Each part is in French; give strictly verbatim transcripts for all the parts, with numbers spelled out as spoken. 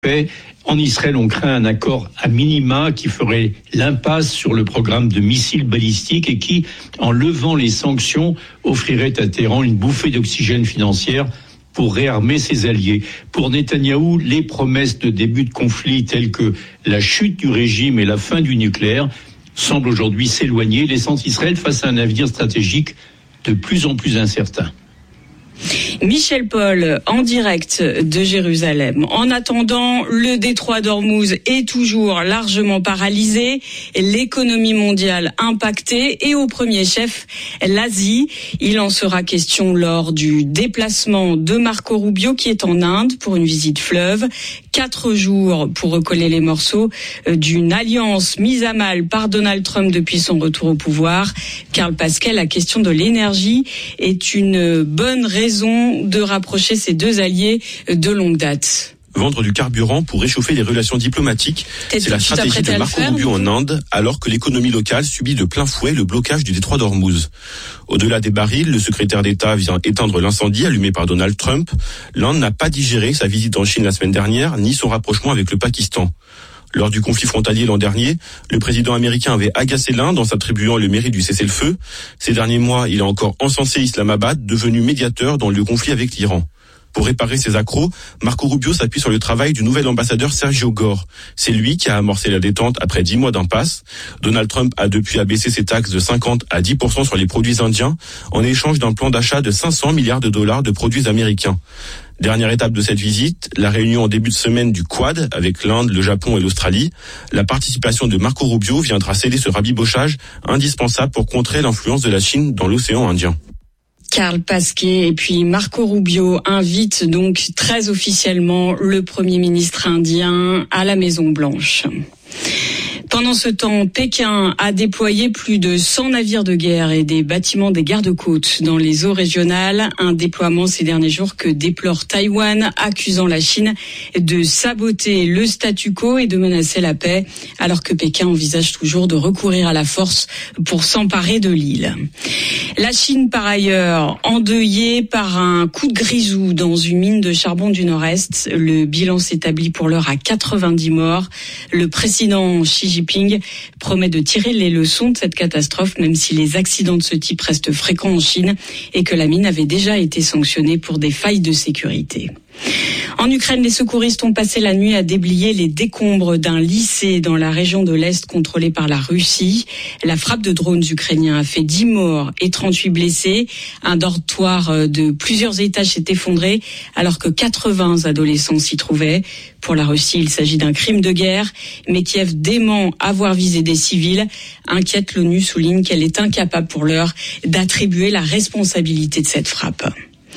En Israël, on craint un accord à minima qui ferait l'impasse sur le programme de missiles balistiques et qui, en levant les sanctions, offrirait à Téhéran une bouffée d'oxygène financière pour réarmer ses alliés. Pour Netanyahou, les promesses de début de conflit telles que la chute du régime et la fin du nucléaire semblent aujourd'hui s'éloigner, laissant Israël face à un avenir stratégique de plus en plus incertain. Michel Paul, en direct de Jérusalem. En attendant, le détroit d'Ormuz est toujours largement paralysé, l'économie mondiale impactée et au premier chef, l'Asie. Il en sera question lors du déplacement de Marco Rubio qui est en Inde pour une visite fleuve. Quatre jours pour recoller les morceaux d'une alliance mise à mal par Donald Trump depuis son retour au pouvoir. Karl Pascal, la question de l'énergie est une bonne raison de rapprocher ces deux alliés de longue date. Vendre du carburant pour réchauffer les relations diplomatiques, c'est la stratégie de Marco Rubio en Inde, alors que l'économie locale subit de plein fouet le blocage du détroit d'Ormuz. Au-delà des barils, le secrétaire d'État vient éteindre l'incendie allumé par Donald Trump. L'Inde n'a pas digéré sa visite en Chine la semaine dernière, ni son rapprochement avec le Pakistan. Lors du conflit frontalier l'an dernier, le président américain avait agacé l'Inde en s'attribuant le mérite du cessez-le-feu. Ces derniers mois, il a encore encensé Islamabad, devenu médiateur dans le conflit avec l'Iran. Pour réparer ses accros, Marco Rubio s'appuie sur le travail du nouvel ambassadeur Sergio Gore. C'est lui qui a amorcé la détente après dix mois d'impasse. Donald Trump a depuis abaissé ses taxes de cinquante à dix pour cent sur les produits indiens en échange d'un plan d'achat de cinq cents milliards de dollars de produits américains. Dernière étape de cette visite, la réunion en début de semaine du Quad avec l'Inde, le Japon et l'Australie. La participation de Marco Rubio viendra sceller ce rabibochage indispensable pour contrer l'influence de la Chine dans l'océan Indien. Karl Pasquet et puis Marco Rubio invitent donc très officiellement le Premier ministre indien à la Maison-Blanche. Pendant ce temps, Pékin a déployé plus de cent navires de guerre et des bâtiments des gardes-côtes dans les eaux régionales. Un déploiement ces derniers jours que déplore Taïwan, accusant la Chine de saboter le statu quo et de menacer la paix, alors que Pékin envisage toujours de recourir à la force pour s'emparer de l'île. La Chine, par ailleurs, endeuillée par un coup de grisou dans une mine de charbon du Nord-Est. Le bilan s'établit pour l'heure à quatre-vingt-dix morts. Le président Xi Jinping promet de tirer les leçons de cette catastrophe, même si les accidents de ce type restent fréquents en Chine et que la mine avait déjà été sanctionnée pour des failles de sécurité. En Ukraine, les secouristes ont passé la nuit à déblayer les décombres d'un lycée dans la région de l'Est contrôlée par la Russie. La frappe de drones ukrainiens a fait dix morts et trente-huit blessés. Un dortoir de plusieurs étages s'est effondré alors que quatre-vingts adolescents s'y trouvaient. Pour la Russie, il s'agit d'un crime de guerre, mais Kiev dément avoir visé des civils. Inquiète, l'ONU souligne qu'elle est incapable pour l'heure d'attribuer la responsabilité de cette frappe.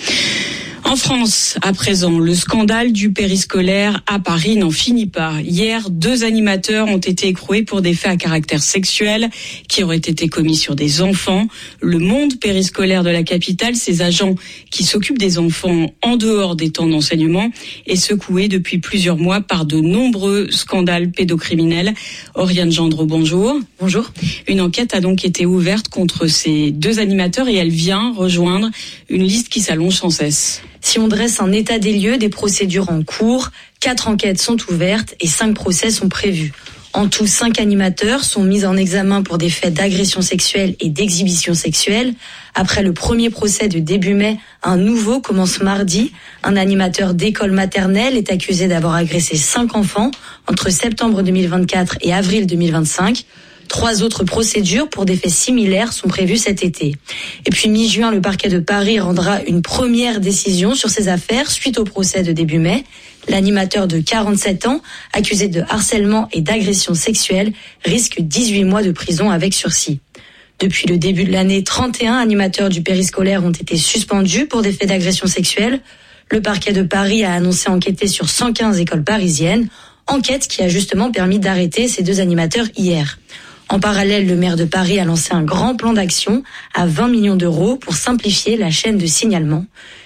En France, à présent, le scandale du périscolaire à Paris n'en finit pas. Hier, deux animateurs ont été écroués pour des faits à caractère sexuel qui auraient été commis sur des enfants. Le monde périscolaire de la capitale, ces agents qui s'occupent des enfants en dehors des temps d'enseignement, est secoué depuis plusieurs mois par de nombreux scandales pédocriminels. Oriane Gendreau, bonjour. Bonjour. Une enquête a donc été ouverte contre ces deux animateurs et elle vient rejoindre une liste qui s'allonge sans cesse. Si on dresse un état des lieux des procédures en cours, quatre enquêtes sont ouvertes et cinq procès sont prévus. En tout, cinq animateurs sont mis en examen pour des faits d'agression sexuelle et d'exhibition sexuelle. Après le premier procès de début mai, un nouveau commence mardi. Un animateur d'école maternelle est accusé d'avoir agressé cinq enfants entre septembre deux mille vingt-quatre et avril deux mille vingt-cinq. Trois autres procédures pour des faits similaires sont prévues cet été. Et puis mi-juin, le parquet de Paris rendra une première décision sur ces affaires suite au procès de début mai. L'animateur de quarante-sept ans, accusé de harcèlement et d'agression sexuelle, risque dix-huit mois de prison avec sursis. Depuis le début de l'année, trente et un animateurs du périscolaire ont été suspendus pour des faits d'agression sexuelle. Le parquet de Paris a annoncé enquêter sur cent quinze écoles parisiennes, enquête qui a justement permis d'arrêter ces deux animateurs hier. En parallèle, le maire de Paris a lancé un grand plan d'action à vingt millions d'euros pour simplifier la chaîne de signalement.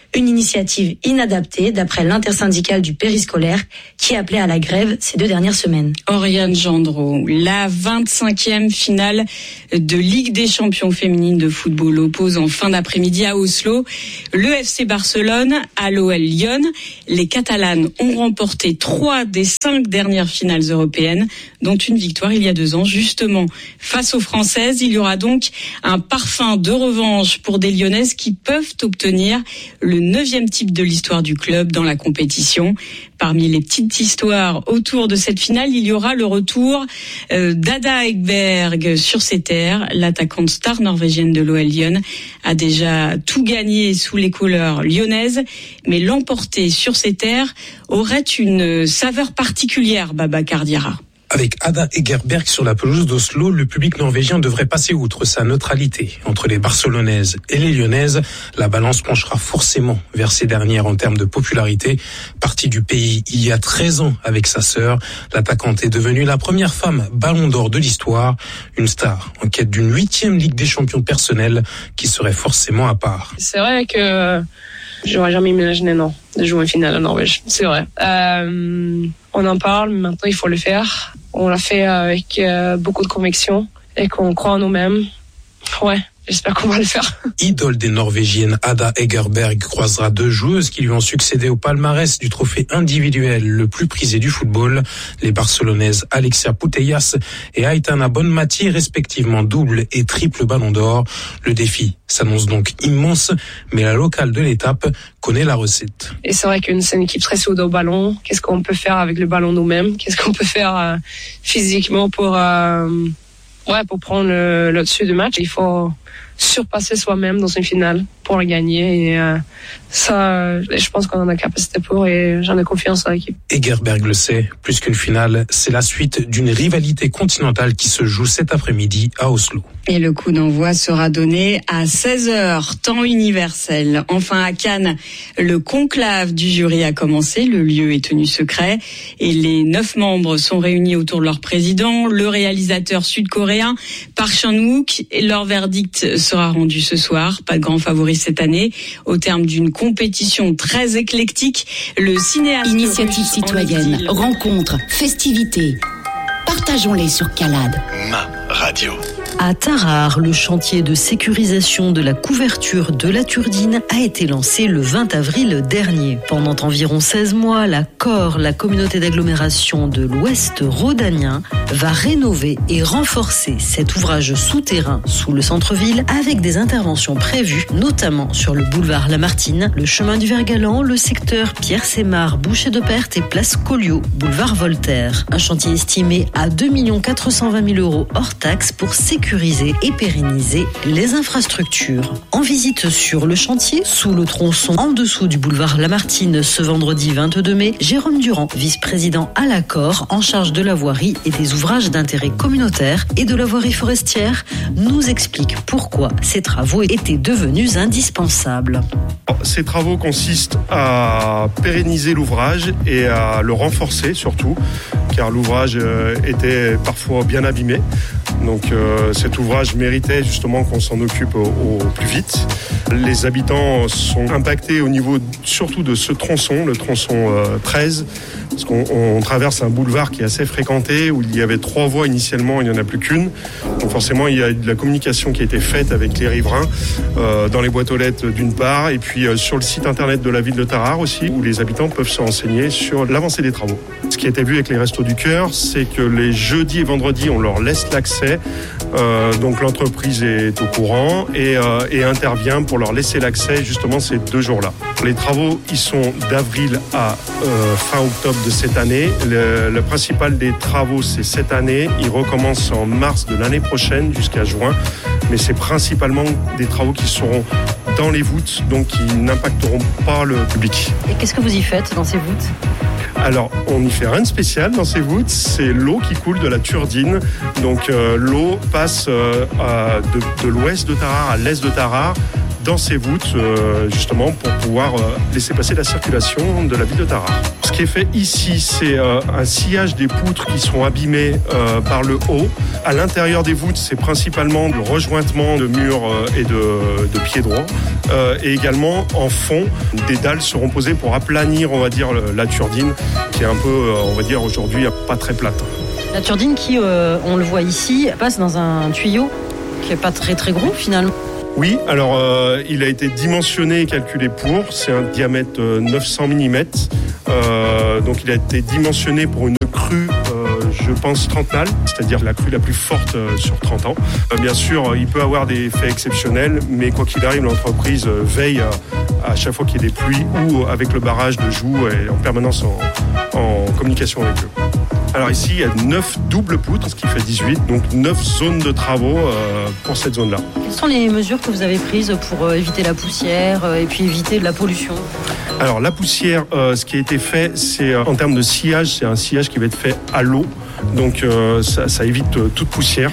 Une initiative inadaptée d'après l'intersyndicale du périscolaire qui appelait à la grève ces deux dernières semaines. Oriane Gendreau, la vingt-cinquième finale de Ligue des champions féminines de football oppose en fin d'après-midi à Oslo le F C Barcelone à l'O L Lyon. Les Catalanes ont remporté trois des cinq dernières finales européennes, dont une victoire il y a deux ans justement face aux Françaises. Il y aura donc un parfum de revanche pour des Lyonnaises qui peuvent obtenir le neuvième titre de l'histoire du club dans la compétition. Parmi les petites histoires autour de cette finale, il y aura le retour euh, d'Ada Ekberg sur ses terres. L'attaquante star norvégienne de l'O L Lyon a déjà tout gagné sous les couleurs lyonnaises, mais l'emporter sur ses terres aurait une saveur particulière, Babacar Diarra. Avec Ada Ekberg sur la pelouse d'Oslo, le public norvégien devrait passer outre sa neutralité. Entre les Barcelonaises et les Lyonnaises, la balance penchera forcément vers ces dernières en termes de popularité. Partie du pays il y a treize ans avec sa sœur, l'attaquante est devenue la première femme ballon d'or de l'histoire, une star en quête d'une huitième Ligue des champions personnelle qui serait forcément à part. C'est vrai que j'aurais jamais imaginé, non, de jouer une finale en Norvège. C'est vrai. Euh, on en parle, mais maintenant il faut le faire. On l'a fait avec euh, beaucoup de conviction et qu'on croit en nous-mêmes. Ouais, j'espère qu'on va le faire. Idole des Norvégiennes, Ada Ekberg croisera deux joueuses qui lui ont succédé au palmarès du trophée individuel le plus prisé du football. Les Barcelonaises Alexia Putellas et Aitana Bonmati, respectivement double et triple ballon d'or. Le défi s'annonce donc immense, mais la locale de l'étape connaît la recette. Et c'est vrai qu'une c'est une équipe très soudée au ballon. Qu'est-ce qu'on peut faire avec le ballon nous-mêmes? Qu'est-ce qu'on peut faire euh, physiquement pour euh, ouais pour prendre le, le dessus du match? Il faut surpasser soi-même dans une finale pour la gagner et euh, ça je pense qu'on en a capacité pour et j'en ai confiance en l'équipe. Ekberg le sait, plus qu'une finale, c'est la suite d'une rivalité continentale qui se joue cet après-midi à Oslo. Et le coup d'envoi sera donné à seize heures, temps universel. Enfin à Cannes, le conclave du jury a commencé, le lieu est tenu secret et les neuf membres sont réunis autour de leur président, le réalisateur sud-coréen Park Chan-wook. Leur verdict sera rendu ce soir, pas de grand favori cette année, au terme d'une compétition très éclectique. Le cinéaste Initiative citoyenne, rencontres, festivités. Partageons-les sur Calade. Ma radio. À Tarare, le chantier de sécurisation de la couverture de la Turdine a été lancé le vingt avril dernier. Pendant environ seize mois, la C O R, la communauté d'agglomération de l'Ouest rhodanien, va rénover et renforcer cet ouvrage souterrain sous le centre-ville avec des interventions prévues, notamment sur le boulevard Lamartine, le chemin du Vert-Galant, le secteur Pierre-Sémar, Boucher de Perthes et place Collioure, boulevard Voltaire. Un chantier estimé à deux millions quatre cent vingt mille euros hors taxes pour sécuriser et pérenniser les infrastructures. En visite sur le chantier, sous le tronçon en dessous du boulevard Lamartine ce vendredi vingt-deux mai, Jérôme Durand, vice-président à la C O R en charge de la voirie et des ouvrages d'intérêt communautaire et de la voirie forestière, nous explique pourquoi ces travaux étaient devenus indispensables. Ces travaux consistent à pérenniser l'ouvrage et à le renforcer surtout, car l'ouvrage était parfois bien abîmé. Donc euh, cet ouvrage méritait justement qu'on s'en occupe au, au plus vite. Les habitants sont impactés au niveau surtout de ce tronçon, le tronçon euh, treize, parce qu'on on traverse un boulevard qui est assez fréquenté, où il y avait trois voies initialement, il n'y en a plus qu'une. Donc forcément, il y a de la communication qui a été faite avec les riverains, euh, dans les boîtes aux lettres d'une part, et puis euh, sur le site internet de la ville de Tarare aussi, où les habitants peuvent se renseigner sur l'avancée des travaux. Ce qui a été vu avec les Restos du Cœur, c'est que les jeudis et vendredis, on leur laisse l'accès. Euh, donc l'entreprise est au courant et, euh, et intervient pour leur laisser l'accès justement ces deux jours-là. Les travaux, ils sont d'avril à euh, fin octobre de cette année. Le, le principal des travaux, c'est cette année. Ils recommencent en mars de l'année prochaine jusqu'à juin. Mais c'est principalement des travaux qui seront dans les voûtes, donc qui n'impacteront pas le public. Et qu'est-ce que vous y faites dans ces voûtes ? Alors, on n'y fait rien de spécial dans ces voûtes, c'est l'eau qui coule de la Turdine. Donc, euh, l'eau passe euh, à, de, de l'ouest de Tarare à l'est de Tarare, dans ces voûtes, euh, justement, pour pouvoir euh, laisser passer la circulation de la ville de Tarare. Ce qui est fait ici, c'est euh, un sillage des poutres qui sont abîmées euh, par le haut. À l'intérieur des voûtes, c'est principalement le rejointement de murs euh, et de, de pieds droits. Euh, et également, en fond, des dalles seront posées pour aplanir, on va dire, la turbine, qui est un peu, euh, on va dire, aujourd'hui, pas très plate. La turbine qui, euh, on le voit ici, passe dans un tuyau qui n'est pas très très gros finalement. Oui, alors euh, il a été dimensionné et calculé pour, c'est un diamètre euh, neuf cents millimètres, euh, donc il a été dimensionné pour une crue, euh, je pense trentenale, c'est-à-dire la crue la plus forte euh, sur trente ans. Euh, bien sûr, il peut avoir des faits exceptionnels, mais quoi qu'il arrive, l'entreprise euh, veille à, à chaque fois qu'il y a des pluies ou avec le barrage de Joux et en permanence en, en communication avec eux. Alors ici, il y a neuf doubles poutres, ce qui fait dix-huit, donc neuf zones de travaux euh, pour cette zone-là. Quelles sont les mesures que vous avez prises pour euh, éviter la poussière euh, et puis éviter de la pollution ? Alors la poussière, euh, ce qui a été fait, c'est euh, en termes de sillage, c'est un sillage qui va être fait à l'eau, donc euh, ça, ça évite euh, toute poussière.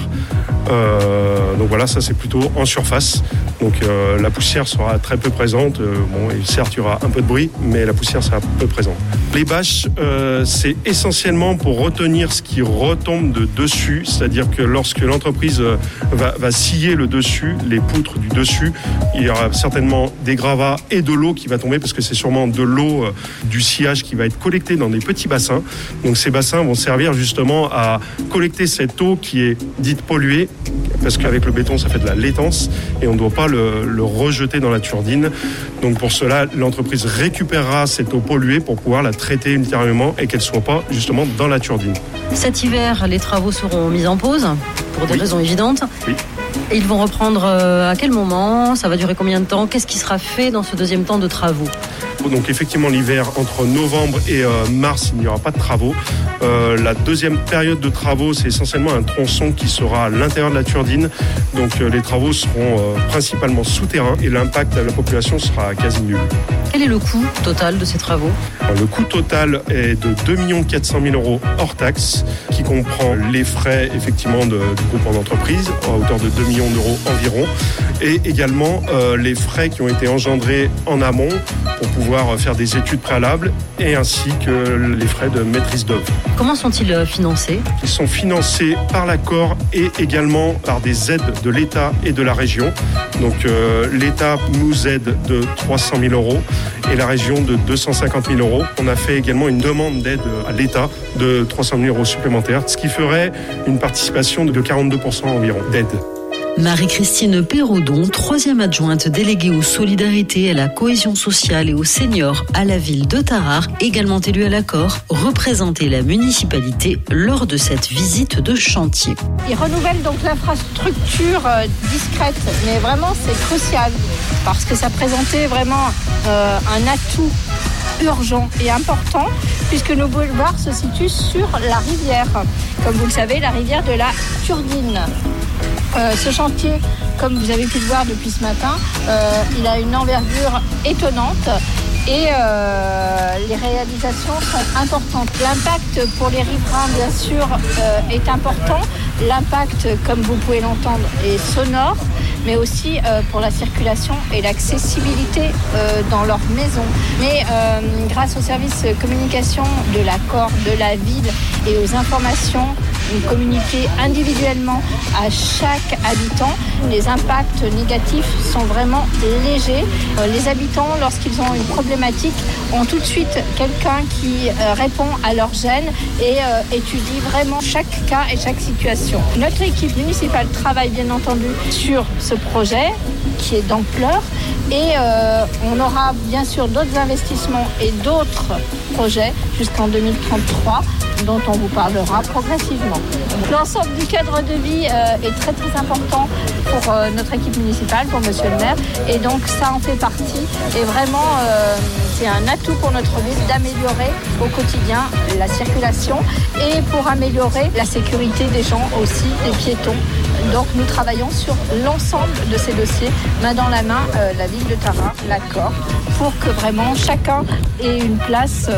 Euh, donc voilà, ça c'est plutôt en surface. Donc euh, la poussière sera très peu présente. Euh, bon, et certes, il y aura un peu de bruit, mais la poussière sera peu présente. Les bâches, euh, c'est essentiellement pour retenir ce qui retombe de dessus, c'est-à-dire que lorsque l'entreprise euh, va, va scier le dessus, les poutres du dessus, il y aura certainement des gravats et de l'eau qui va tomber, parce que c'est sûrement de l'eau euh, du sillage qui va être collectée dans des petits bassins. Donc ces bassins vont servir justement à collecter cette eau qui est dite polluée, parce qu'avec le béton, ça fait de la laitance et on ne doit pas le, le rejeter dans la turbine. Donc pour cela, l'entreprise récupérera cette eau polluée pour pouvoir la traiter ultérieurement et qu'elle ne soit pas justement dans la turbine. Cet hiver, les travaux seront mis en pause pour des oui. raisons évidentes. Oui. Et ils vont reprendre à quel moment ? Ça va durer combien de temps ? Qu'est-ce qui sera fait dans ce deuxième temps de travaux ? Donc effectivement, l'hiver, entre novembre et euh, mars, il n'y aura pas de travaux. Euh, la deuxième période de travaux, c'est essentiellement un tronçon qui sera à l'intérieur de la turbine. Donc euh, les travaux seront euh, principalement souterrains et l'impact à la population sera quasi nul. Quel est le coût total de ces travaux ? Alors, le coût total est de deux millions quatre cent mille euros hors taxes, qui comprend les frais effectivement de, du groupe en entreprise, à hauteur de deux millions d'euros environ, et également euh, les frais qui ont été engendrés en amont pour pouvoir faire des études préalables, et ainsi que les frais de maîtrise d'œuvre. Comment sont-ils financés ? Ils sont financés par l'Accor et également par des aides de l'État et de la région. Donc euh, l'État nous aide de trois cent mille euros et la région de deux cent cinquante mille euros. On a fait également une demande d'aide à l'État de trois cent mille euros supplémentaires, ce qui ferait une participation de quarante-deux pour cent environ d'aide. Marie-Christine Perraudon, troisième adjointe déléguée aux solidarités, à la cohésion sociale et aux seniors à la ville de Tarare, également élue à l'Accor, représentait la municipalité lors de cette visite de chantier. Ils renouvellent donc l'infrastructure euh, discrète, mais vraiment c'est crucial parce que ça présentait vraiment euh, un atout urgent et important puisque nos boulevards se situent sur la rivière. Comme vous le savez, la rivière de la Turdine. Euh, ce chantier, comme vous avez pu le voir depuis ce matin, euh, il a une envergure étonnante et euh, les réalisations sont importantes. L'impact pour les riverains, bien sûr, euh, est important. L'impact, comme vous pouvez l'entendre, est sonore, mais aussi euh, pour la circulation et l'accessibilité euh, dans leur maison. Mais euh, grâce aux services communication de l'Accor, de la ville et aux informations communiquées individuellement à chaque habitant, les impacts négatifs sont vraiment légers. Euh, les habitants, lorsqu'ils ont une problématique, ont tout de suite quelqu'un qui euh, répond à leur gêne et euh, étudie vraiment chaque cas et chaque situation. Notre équipe municipale travaille bien entendu sur ce projet qui est d'ampleur et euh, on aura bien sûr d'autres investissements et d'autres projets jusqu'en deux mille trente-trois dont on vous parlera progressivement. L'ensemble du cadre de vie euh, est très très important pour euh, notre équipe municipale, pour monsieur le maire, et donc ça en fait partie et vraiment euh, c'est un atout pour notre ville d'améliorer au quotidien la circulation et pour améliorer la sécurité des gens aussi, des piétons. Donc nous travaillons sur l'ensemble de ces dossiers, main dans la main, euh, la ville de Tarare, l'Accor, pour que vraiment chacun ait une place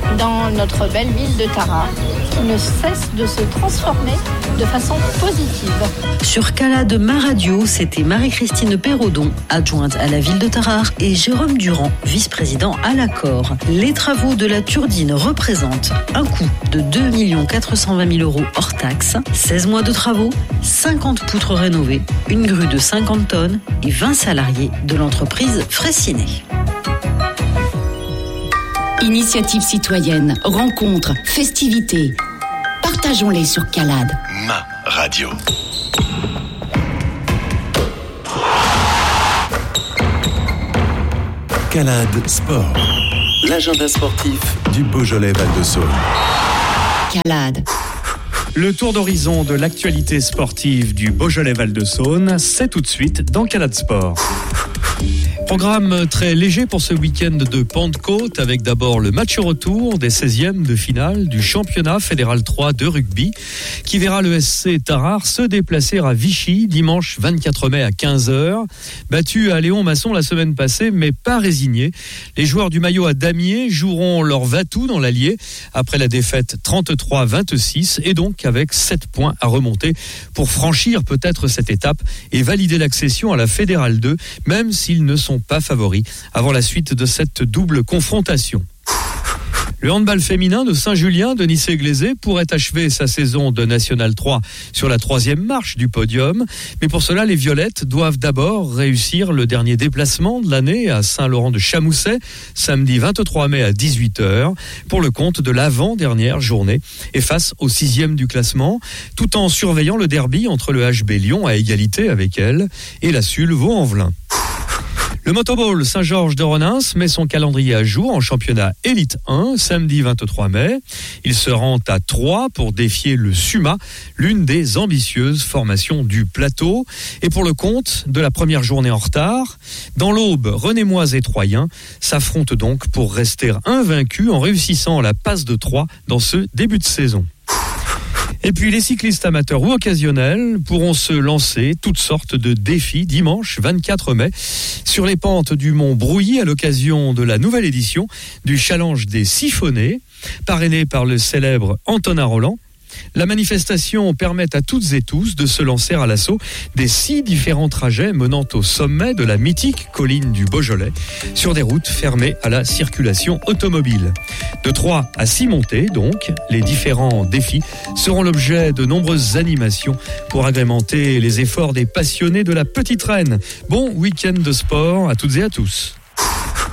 dans notre belle ville de Tarare, qui ne cesse de se transformer de façon positive. Sur Calade Ma Radio, c'était Marie-Christine Perraudon, adjointe à la ville de Tarare, et Jérôme Durand, vice-président à l'Accord. Les travaux de la Turdine représentent un coût de deux millions quatre cent vingt mille euros hors taxes, seize mois de travaux, cinquante poutres rénovées, une grue de cinquante tonnes et vingt salariés de l'entreprise Fraissinet. Initiative citoyenne, rencontres, festivités. Partageons-les sur Calade. Ma radio. Calade Sport. L'agenda sportif du Beaujolais Val de Saône. Calade. Le tour d'horizon de l'actualité sportive du Beaujolais Val de Saône, c'est tout de suite dans Calade Sport. Programme très léger pour ce week-end de Pentecôte, avec d'abord le match retour des seizièmes de finale du championnat fédéral trois de rugby, qui verra le S C Tarare se déplacer à Vichy dimanche vingt-quatre mai à quinze heures. Battu à Léon-Masson la semaine passée, mais pas résigné, les joueurs du maillot à damier joueront leur va-tout dans l'Allier après la défaite trente-trois à vingt-six, et donc avec sept points à remonter pour franchir peut-être cette étape et valider l'accession à la fédérale deux, même s'ils ne sont pas favoris avant la suite de cette double confrontation. Le handball féminin de Saint-Julien, Denis Séglézé, pourrait achever sa saison de National trois sur la troisième marche du podium. Mais pour cela, les Violettes doivent d'abord réussir le dernier déplacement de l'année à Saint-Laurent-de-Chamousset, samedi vingt-trois mai à dix-huit heures, pour le compte de l'avant-dernière journée, et face au sixième du classement, tout en surveillant le derby entre le H B Lyon à égalité avec elle et la Sul Vaux-en-Velin. Le Motoball Saint-Georges de Renins met son calendrier à jour en championnat Élite un, samedi vingt-trois mai. Il se rend à Troyes pour défier le Suma, l'une des ambitieuses formations du plateau. Et pour le compte de la première journée en retard, dans l'Aube, Renémoise et Troyens s'affrontent donc pour rester invaincus en réussissant la passe de Troyes dans ce début de saison. Et puis les cyclistes amateurs ou occasionnels pourront se lancer toutes sortes de défis dimanche vingt-quatre mai sur les pentes du Mont Brouilly à l'occasion de la nouvelle édition du Challenge des Siphonnés, parrainé par le célèbre Antonin Roland. La manifestation permet à toutes et tous de se lancer à l'assaut des six différents trajets menant au sommet de la mythique colline du Beaujolais sur des routes fermées à la circulation automobile. De trois à six montées, donc, les différents défis seront l'objet de nombreuses animations pour agrémenter les efforts des passionnés de la petite reine. Bon week-end de sport à toutes et à tous.